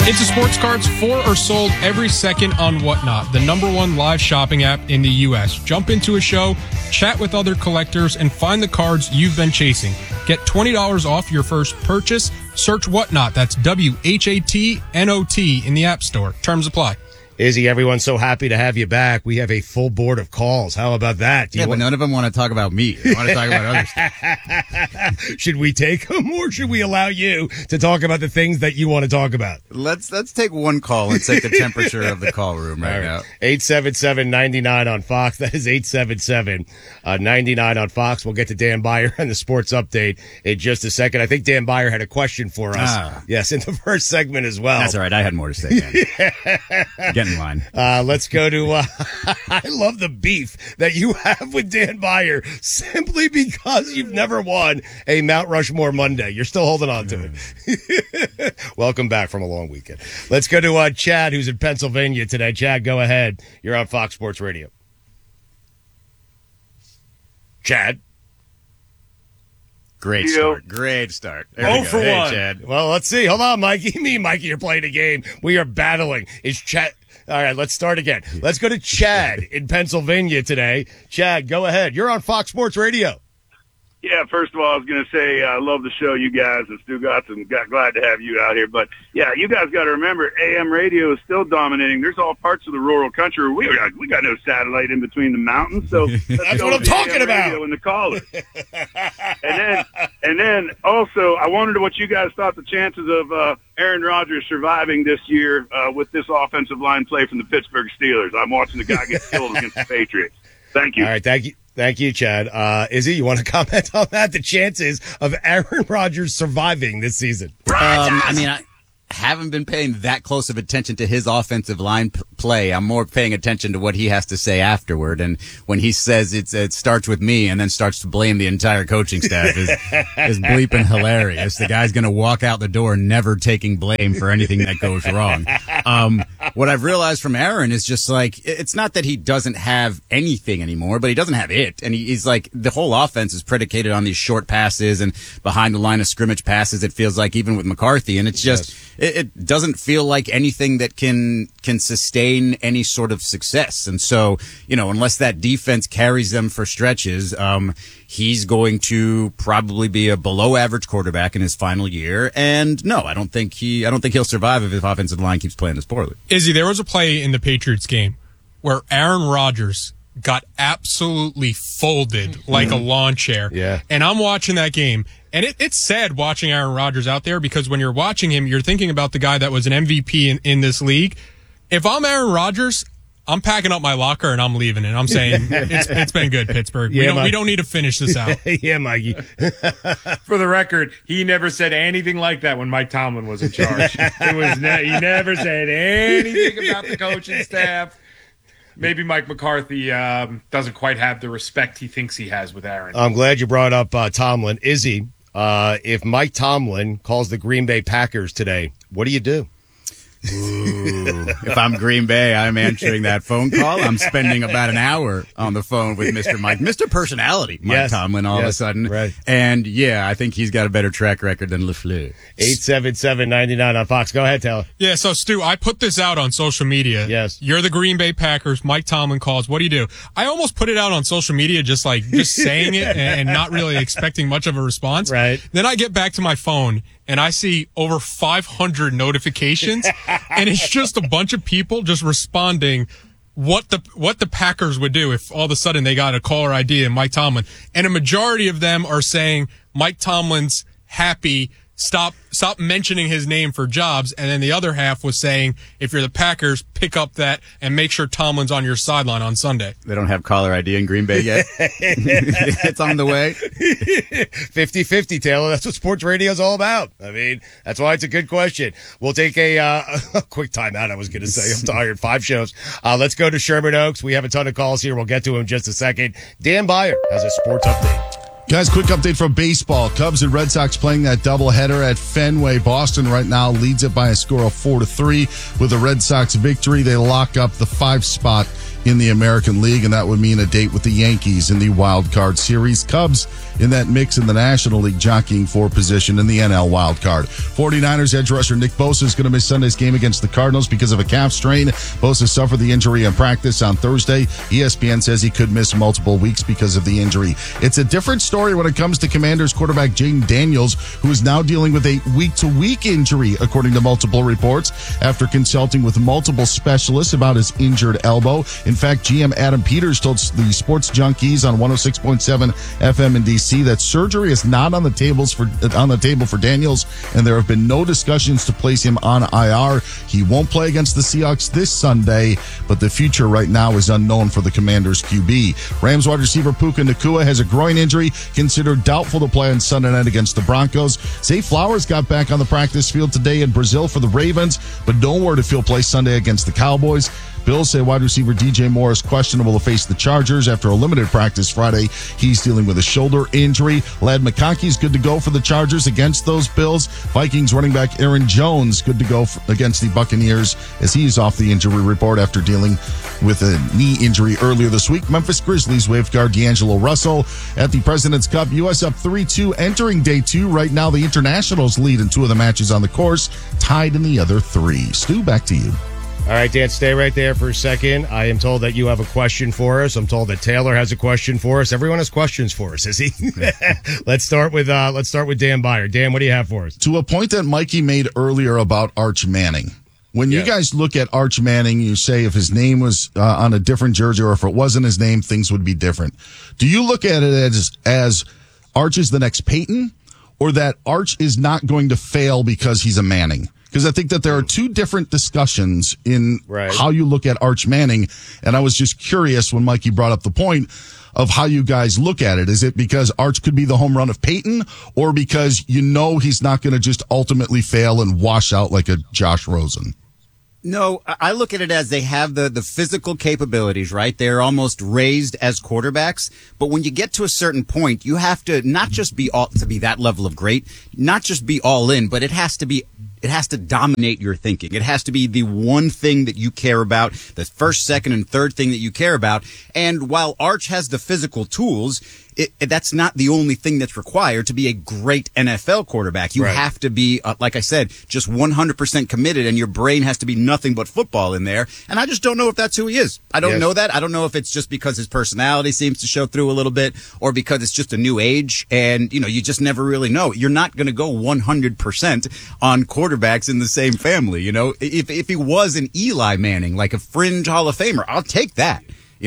It's a sports cards for or sold every second on Whatnot, the #1 live shopping app in the U.S. Jump into a show, chat with other collectors, and find the cards you've been chasing. Get $20 off your first purchase. Search Whatnot. That's WHATNOT in the App Store. Terms apply. Izzy, everyone's so happy to have you back. We have a full board of calls. How about that? But none of them want to talk about me. They want to talk about other stuff. Should we take them, or should we allow you to talk about the things that you want to talk about? Let's take one call and take the temperature of the call room right now. 877-99 on Fox. That is 877-99 on Fox. We'll get to Dan Beyer and the sports update in just a second. I think Dan Beyer had a question for us. Yes, in the first segment as well. That's all right. I had more to say, Dan. Get in line. Let's go to I love the beef that you have with Dan Beyer simply because you've never won a Mount Rushmore Monday. You're still holding on to it. Welcome back from a long weekend. Let's go to Chad, who's in Pennsylvania today. Chad, go ahead. You're on Fox Sports Radio. Chad. Great start. Great start. There we go. For hey, 1. Chad. Well, let's see. Hold on, Mikey. Me and Mikey are playing a game. We are battling. Is Chad... All right, let's start again. Let's go to Chad in Pennsylvania today. Chad, go ahead. You're on Fox Sports Radio. Yeah, first of all, I was going to say I love the show, you guys, and Stu Gotts, and glad to have you out here. But, yeah, you guys got to remember, AM radio is still dominating. There's all parts of the rural country where we got no satellite in between the mountains. So that's what I'm talking about. And the callers. and then also, I wondered what you guys thought the chances of Aaron Rodgers surviving this year with this offensive line play from the Pittsburgh Steelers. I'm watching the guy get killed against the Patriots. Thank you. All right, thank you. Thank you, Chad. Izzy, you want to comment on that? The chances of Aaron Rodgers surviving this season? I haven't been paying that close of attention to his offensive line play. I'm more paying attention to what he has to say afterward. And when he says it starts with me and then starts to blame the entire coaching staff is bleeping hilarious. The guy's going to walk out the door never taking blame for anything that goes wrong. What I've realized from Aaron is just like, it's not that he doesn't have anything anymore, but he doesn't have it. And he's like, the whole offense is predicated on these short passes and behind the line of scrimmage passes. It feels like even with McCarthy. And it's just, it doesn't feel like anything that can sustain any sort of success. And so, unless that defense carries them for stretches, he's going to probably be a below average quarterback in his final year. And no, I don't think he'll survive if his offensive line keeps playing this poorly. Izzy, there was a play in the Patriots game where Aaron Rodgers got absolutely folded like a lawn chair. Yeah. And I'm watching that game, and it's sad watching Aaron Rodgers out there because when you're watching him, you're thinking about the guy that was an MVP in this league. If I'm Aaron Rodgers, I'm packing up my locker and I'm leaving it. I'm saying it's been good, Pittsburgh. We don't need to finish this out. Yeah, Mikey. For the record, he never said anything like that when Mike Tomlin was in charge. He never said anything about the coaching staff. Maybe Mike McCarthy doesn't quite have the respect he thinks he has with Aaron. I'm glad you brought up Tomlin. Izzy, if Mike Tomlin calls the Green Bay Packers today, what do you do? Ooh. If I'm Green Bay, I'm answering that phone call. I'm spending about an hour on the phone with Mr. Personality, Mike Tomlin, all of a sudden. Right. And, I think he's got a better track record than LaFleur. 877-99 on Fox. Go ahead, Taylor. Yeah, so, Stu, I put this out on social media. Yes. You're the Green Bay Packers. Mike Tomlin calls. What do you do? I almost put it out on social media just saying it and not really expecting much of a response. Right. Then I get back to my phone, and I see over 500 notifications, and it's just a bunch of people just responding what the Packers would do if all of a sudden they got a caller ID and Mike Tomlin. And a majority of them are saying Mike Tomlin's happy, stop mentioning his name for jobs. And then the other half was saying, if you're the Packers, pick up that and make sure Tomlin's on your sideline on Sunday. They don't have caller ID in Green Bay yet. It's on the way. 50-50, Taylor. That's what sports radio is all about. I mean, that's why it's a good question. We'll take a quick timeout, I was going to say. I'm tired. 5 shows. Let's go to Sherman Oaks. We have a ton of calls here. We'll get to him in just a second. Dan Beyer has a sports update. Guys, quick update from baseball. Cubs and Red Sox playing that doubleheader at Fenway. Boston right now leads it by a score of 4-3. With the Red Sox victory, they lock up the 5 spot in the American League, and that would mean a date with the Yankees in the Wild Card Series. Cubs in that mix in the National League, jockeying for position in the NL Wild Card. 49ers edge rusher Nick Bosa is going to miss Sunday's game against the Cardinals because of a calf strain. Bosa suffered the injury in practice on Thursday. ESPN says he could miss multiple weeks because of the injury. It's a different story when it comes to Commanders quarterback Jaden Daniels, who is now dealing with a week-to-week injury, according to multiple reports, after consulting with multiple specialists about his injured elbow. In fact, GM Adam Peters told the Sports Junkies on 106.7 FM in DC that surgery is not on the table for Daniels, and there have been no discussions to place him on IR. He won't play against the Seahawks this Sunday, but the future right now is unknown for the Commanders QB. Rams wide receiver Puka Nacua has a groin injury, considered doubtful to play on Sunday night against the Broncos. Zay Flowers got back on the practice field today in Brazil for the Ravens, but don't worry if he'll play Sunday against the Cowboys. Bills say wide receiver DJ Moore is questionable to face the Chargers after a limited practice Friday. He's dealing with a shoulder injury. Ladd McConkey's good to go for the Chargers against those Bills. Vikings running back Aaron Jones good to go against the Buccaneers as he's off the injury report after dealing with a knee injury earlier this week. Memphis Grizzlies wave guard D'Angelo Russell at the President's Cup. U.S. up 3-2 entering day 2. Right now the Internationals lead in 2 of the matches on the course, tied in the other 3. Stu, back to you. All right, Dan, stay right there for a second. I am told that you have a question for us. I'm told that Taylor has a question for us. Everyone has questions for us, is he? Let's start with Dan Byer. Dan, what do you have for us? To a point that Mikey made earlier about Arch Manning. When you guys look at Arch Manning, you say if his name was on a different jersey or if it wasn't his name, things would be different. Do you look at it as Arch is the next Peyton, or that Arch is not going to fail because he's a Manning? Because I think that there are 2 different discussions in how you look at Arch Manning. And I was just curious when Mikey brought up the point of how you guys look at it. Is it because Arch could be the home run of Peyton, or because you know he's not going to just ultimately fail and wash out like a Josh Rosen? No, I look at it as they have the physical capabilities, right? They're almost raised as quarterbacks. But when you get to a certain point, you have to not just be to be that level of great, not just be all in, but it has to dominate your thinking. It has to be the one thing that you care about, the first, second, and third thing that you care about. And while Arch has the physical tools, that's not the only thing that's required to be a great NFL quarterback. You have to be, like I said, just 100% committed, and your brain has to be nothing but football in there. And I just don't know if that's who he is. I don't know that. I don't know if it's just because his personality seems to show through a little bit, or because it's just a new age, and, you just never really know. You're not going to go 100% on quarterbacks in the same family, If he was an Eli Manning, like a fringe Hall of Famer, I'll take that,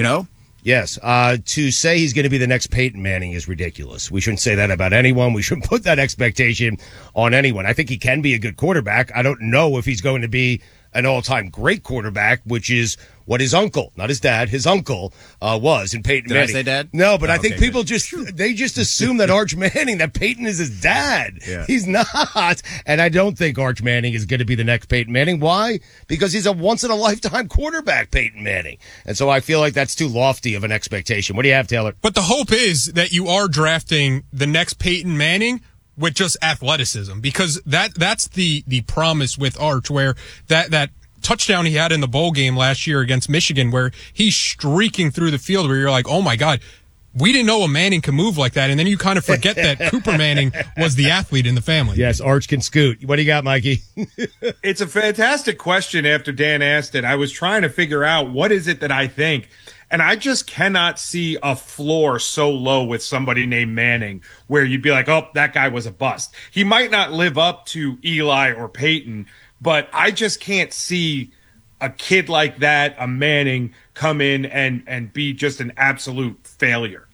Yes. To say he's going to be the next Peyton Manning is ridiculous. We shouldn't say that about anyone. We shouldn't put that expectation on anyone. I think he can be a good quarterback. I don't know if he's going to be an all-time great quarterback, which is what his uncle, not his dad, his uncle was in Peyton Manning. Did I say dad? No, but I think people just assume that Arch Manning, that Peyton is his dad. Yeah. He's not. And I don't think Arch Manning is going to be the next Peyton Manning. Why? Because he's a once-in-a-lifetime quarterback, Peyton Manning. And so I feel like that's too lofty of an expectation. What do you have, Taylor? But the hope is that you are drafting the next Peyton Manning with just athleticism, because that's the promise with Arch, where that touchdown he had in the bowl game last year against Michigan, where he's streaking through the field, where you're like, oh my God, we didn't know a Manning can move like that. And then you kind of forget that Cooper Manning was the athlete in the family. Yes, Arch can scoot. What do you got, Mikey? It's a fantastic question after Dan asked it. I was trying to figure out what is it that I think. And I just cannot see a floor so low with somebody named Manning where you'd be like, oh, that guy was a bust. He might not live up to Eli or Peyton, but I just can't see a kid like that, a Manning, come in and be just an absolute failure.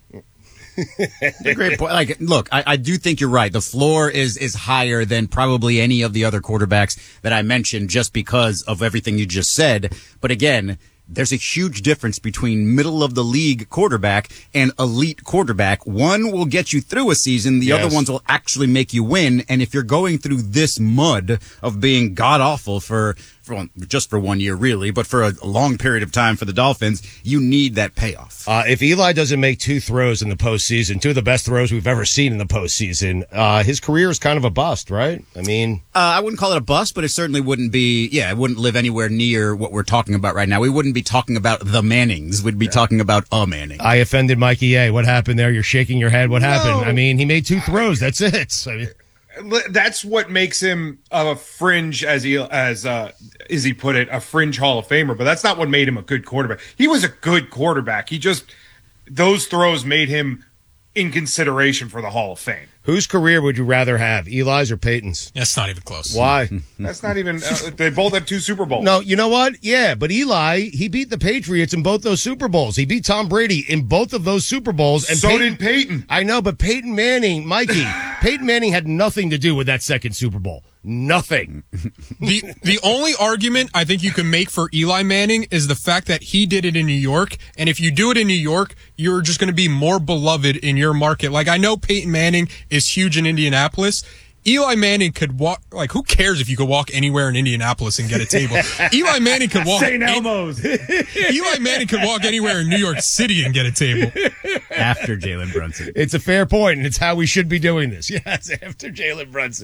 A great point. Like, look, I do think you're right. The floor is higher than probably any of the other quarterbacks that I mentioned, just because of everything you just said. But again, there's a huge difference between middle of the league quarterback and elite quarterback. One will get you through a season. The other ones will actually make you win. And if you're going through this mud of being god awful for just for 1 year, really, but for a long period of time for the Dolphins, you need that payoff. If Eli doesn't make 2 throws in the postseason, 2 of the best throws we've ever seen in the postseason, his career is kind of a bust, right? I mean, I wouldn't call it a bust, but it certainly wouldn't be. Yeah, it wouldn't live anywhere near what we're talking about right now. We wouldn't be talking about the Mannings. We'd be talking about a Manning. I offended Mikey A. What happened there? You're shaking your head. What happened? I mean, he made 2 throws. That's it. I mean, That's what makes him a fringe, as Izzy put it, a fringe Hall of Famer. But that's not what made him a good quarterback. He was a good quarterback. Those throws made him in consideration for the Hall of Fame. whose career would you rather have, Eli's or Peyton's? That's not even close. Why? That's not even. They both have 2 Super Bowls. No, you know what? Yeah, but Eli, he beat the Patriots in both those Super Bowls. He beat Tom Brady in both of those Super Bowls. And so did Peyton. I know, but Peyton Manning, Mikey, Peyton Manning had nothing to do with that second Super Bowl. Nothing. The only argument I think you can make for Eli Manning is the fact that he did it in New York, and if you do it in New York, you're just going to be more beloved in your market. Like, I know Peyton Manning is huge in Indianapolis. Eli Manning could walk, like, who cares if you could walk anywhere in Indianapolis and get a table? Eli Manning could walk. St. Elmo's. Eli Manning could walk anywhere in New York City and get a table. After Jalen Brunson. It's a fair point, and it's how we should be doing this. Yes, after Jalen Brunson.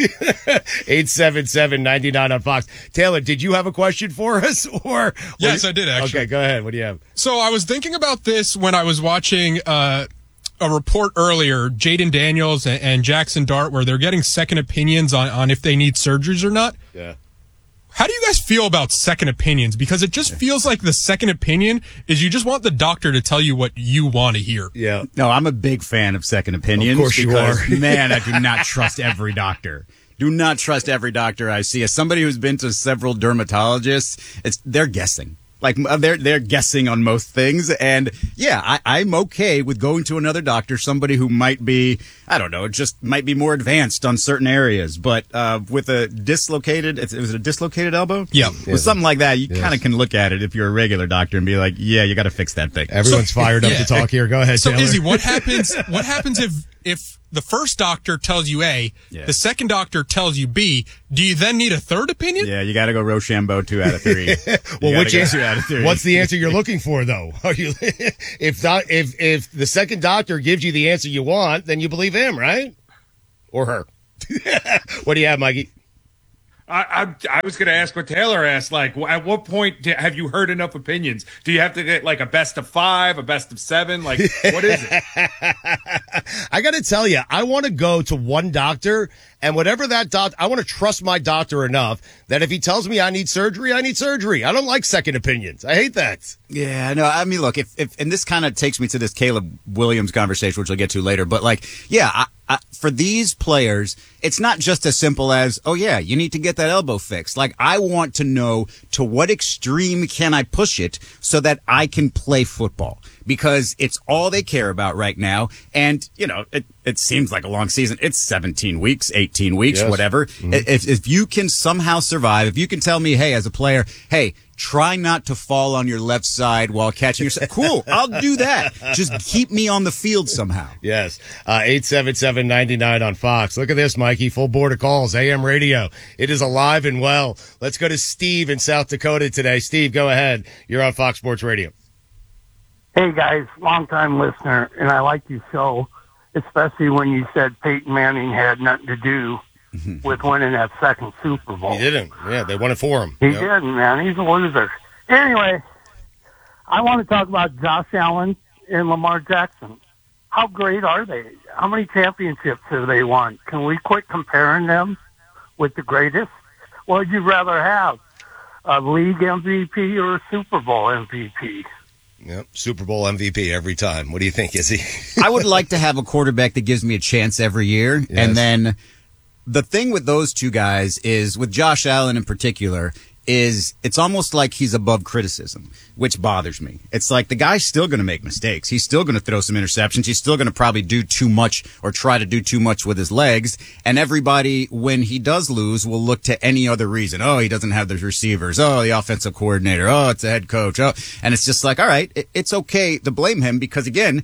877-99 on Fox. Taylor, did you have a question for us? Or Yes, I did, actually. Okay, go ahead. What do you have? So I was thinking about this when I was watching a report earlier, Jaden Daniels and Jackson Dart, where they're getting second opinions on if they need surgeries or not. Yeah. How do you guys feel about second opinions? Because it just feels like the second opinion is you just want the doctor to tell you what you want to hear. Yeah. No, I'm a big fan of second opinions. Of course you are. Man, I do not trust every doctor. Do not trust every doctor I see. As somebody who's been to several dermatologists, they're guessing. Like, they're guessing on most things. And yeah, I'm okay with going to another doctor, somebody who might be, I don't know, just might be more advanced on certain areas. But with a dislocated, was it a dislocated elbow? Yeah. With something like that, you kind of can look at it if you're a regular doctor and be like, yeah, you got to fix that thing. Everyone's fired up to talk here. Go ahead, So, Taylor. Izzy, what happens if the first doctor tells you A, the second doctor tells you B, do you then need a third opinion? Yeah, you got to go Rochambeau 2 out of 3. Well, which answer? 2 out of 3. What's the answer you're looking for, though? Are you, if the second doctor gives you the answer you want, then you believe him, right? Or her. What do you have, Mikey? I was going to ask what Taylor asked. Like, at what point have you heard enough opinions? Do you have to get like a best of 5, a best of 7? Like, what is it? I got to tell you, I want to go to one doctor, and whatever that doctor, I want to trust my doctor enough that if he tells me I need surgery, I need surgery. I don't like second opinions. I hate that. Yeah, no, I mean, look, if and this kind of takes me to this Caleb Williams conversation, which I'll get to later, but like, yeah, for these players, it's not just as simple as, oh yeah, you need to get that elbow fixed. Like, I want to know to what extreme can I push it so that I can play football, because it's all they care about right now. And, you know, it seems like a long season. It's 17 weeks, 18 weeks, Yes. whatever. Mm-hmm. If you can somehow survive, if you can tell me, hey, as a player, hey, try not to fall on your left side while catching yourself. Cool, I'll do that. Just keep me on the field somehow. Yes. 877-99 on Fox. Look at this, Mikey. Full board of calls. AM radio. It is alive and well. Let's go to Steve in South Dakota today. Steve, go ahead. You're on Fox Sports Radio. Hey, guys, long-time listener, and I like your show, especially when you said Peyton Manning had nothing to do with winning that second Super Bowl. He didn't. Yeah, they won it for him. He Yep. didn't, man. He's a loser. Anyway, I want to talk about Josh Allen and Lamar Jackson. How great are they? How many championships have they won? Can we quit comparing them with the greatest? What would you rather have, a league MVP or a Super Bowl MVP? Yep. Super Bowl MVP every time. What do you think, Izzy? I would like to have a quarterback that gives me a chance every year. Yes. And then the thing with those two guys is, with Josh Allen in particular, is it's almost like he's above criticism, which bothers me. It's like the guy's still going to make mistakes. He's still going to throw some interceptions. He's still going to probably do too much or try to do too much with his legs. And everybody, when he does lose, will look to any other reason. Oh, he doesn't have the receivers. Oh, the offensive coordinator. Oh, it's the head coach. Oh, and it's just like, all right, it's okay to blame him because, again,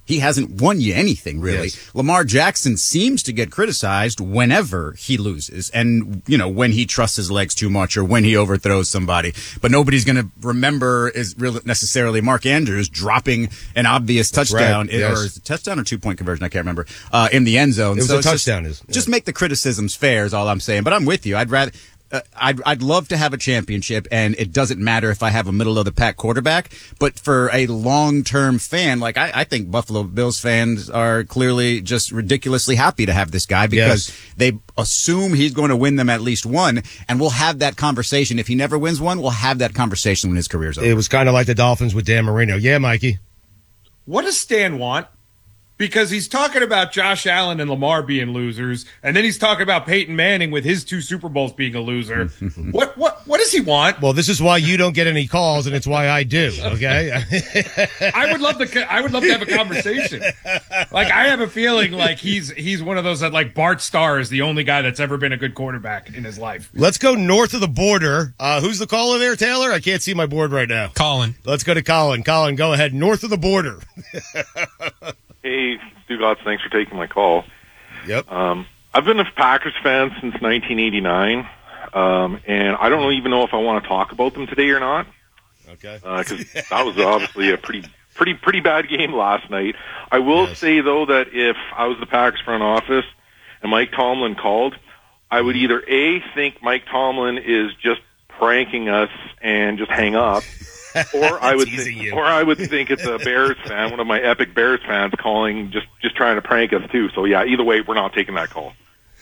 he hasn't won you anything, really. Yes. Lamar Jackson seems to get criticized whenever he loses and, when he trusts his legs too much or when he overthrows somebody. But nobody's going to remember is really necessarily Mark Andrews dropping an obvious touchdown, right. Yes. or is it a touchdown or 2-point conversion? I can't remember, in the end zone. It was So a it's touchdown. Just make the criticisms fair is all I'm saying. But I'm with you. I'd love to have a championship, and it doesn't matter if I have a middle-of-the-pack quarterback. But for a long-term fan, I think Buffalo Bills fans are clearly just ridiculously happy to have this guy because they assume he's going to win them at least one, and we'll have that conversation. If he never wins one, we'll have that conversation when his career's over. It was kind of like the Dolphins with Dan Marino. Yeah, Mikey. What does Stan want? Because he's talking about Josh Allen and Lamar being losers, and then he's talking about Peyton Manning with his 2 Super Bowls being a loser. What does he want? Well, this is why you don't get any calls, and it's why I do. Okay. I would love to have a conversation. I have a feeling like he's one of those that Bart Starr is the only guy that's ever been a good quarterback in his life. Let's go north of the border. Who's the caller there, Taylor? I can't see my board right now. Colin. Let's go to Colin. Colin, go ahead. North of the border. Hey, Stu Gotts, thanks for taking my call. Yep. I've been a Packers fan since 1989, and I don't even know if I want to talk about them today or not. Okay. Because that was obviously a pretty bad game last night. I will say, though, that if I was the Packers front office and Mike Tomlin called, I would either A, think Mike Tomlin is just pranking us and just hang up, or I would think it's a Bears fan, one of my epic Bears fans calling, just trying to prank us too. So yeah, either way, we're not taking that call.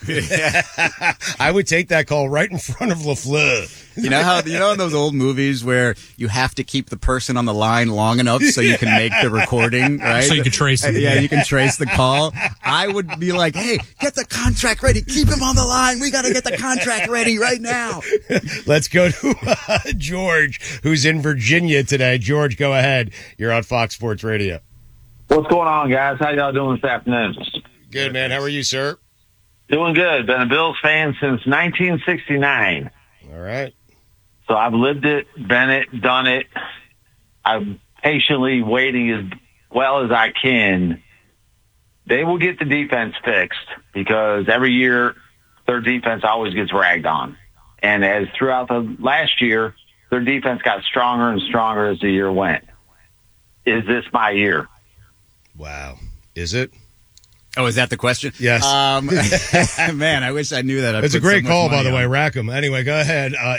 I would take that call right in front of LaFleur. You know in those old movies where you have to keep the person on the line long enough so you can make the recording, right? So you can trace it. Yeah, you can trace the call. I would be like, hey, get the contract ready. Keep him on the line. We got to get the contract ready right now. Let's go to George, who's in Virginia today. George, go ahead. You're on Fox Sports Radio. What's going on, guys? How y'all doing this afternoon? Good, man. How are you, sir? Doing good. Been a Bills fan since 1969. All right. So I've lived it, been it, done it. I'm patiently waiting as well as I can. They will get the defense fixed because every year their defense always gets ragged on. And as throughout the last year, their defense got stronger and stronger as the year went. Is this my year? Wow. Is it? Oh, is that the question? Yes. Man, I wish I knew that. It's a great call, by the way, Rackham. Anyway, go ahead.